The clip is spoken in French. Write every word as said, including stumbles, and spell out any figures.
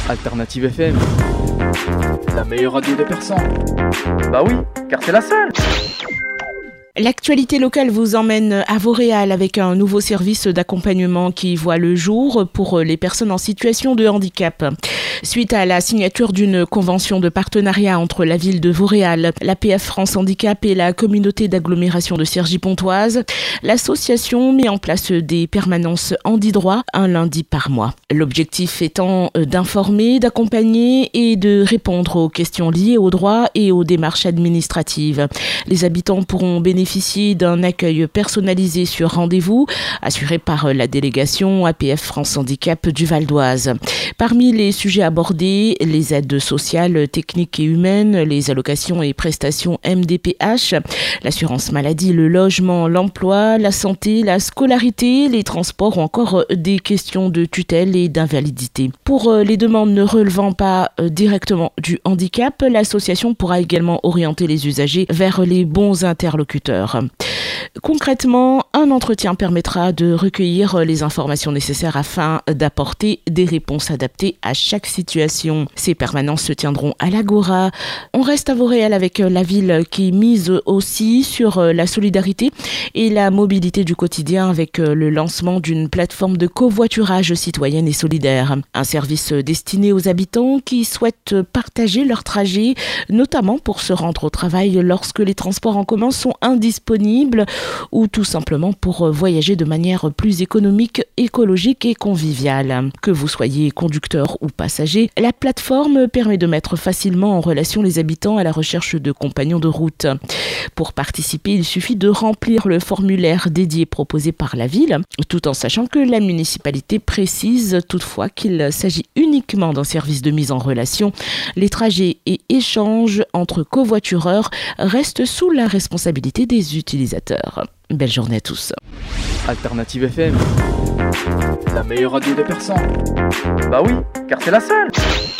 Alternative F M, la meilleure radio de Persan. Bah oui, car c'est la seule. L'actualité locale vous emmène à Vauréal avec un nouveau service d'accompagnement qui voit le jour pour les personnes en situation de handicap. Suite à la signature d'une convention de partenariat entre la ville de Vauréal, l'A P F France Handicap et la communauté d'agglomération de Cergy-Pontoise, l'association met en place des permanences handi-droit un lundi par mois. L'objectif étant d'informer, d'accompagner et de répondre aux questions liées aux droits et aux démarches administratives. Les habitants pourront bénéficier bénéficier d'un accueil personnalisé sur rendez-vous, assuré par la délégation A P F France Handicap du Val d'Oise. Parmi les sujets abordés, les aides sociales, techniques et humaines, les allocations et prestations M D P H, l'assurance maladie, le logement, l'emploi, la santé, la scolarité, les transports ou encore des questions de tutelle et d'invalidité. Pour les demandes ne relevant pas directement du handicap, l'association pourra également orienter les usagers vers les bons interlocuteurs. Concrètement, un entretien permettra de recueillir les informations nécessaires afin d'apporter des réponses adaptées à chaque situation. Ces permanences se tiendront à l'Agora. On reste à Vauréal avec la ville qui mise aussi sur la solidarité et la mobilité du quotidien avec le lancement d'une plateforme de covoiturage citoyenne et solidaire. Un service destiné aux habitants qui souhaitent partager leur trajet, notamment pour se rendre au travail lorsque les transports en commun sont indisponibles ou tout simplement pour voyager de manière plus économique, écologique et conviviale. Que vous soyez conducteur ou passager, la plateforme permet de mettre facilement en relation les habitants à la recherche de compagnons de route. Pour participer, il suffit de remplir le formulaire dédié proposé par la ville, tout en sachant que la municipalité précise toutefois qu'il s'agit uniquement d'un service de mise en relation. Les trajets et échanges entre covoitureurs restent sous la responsabilité des utilisateurs. Belle journée à tous. Alternative F M, la meilleure radio de Persan. Bah oui, car c'est la seule.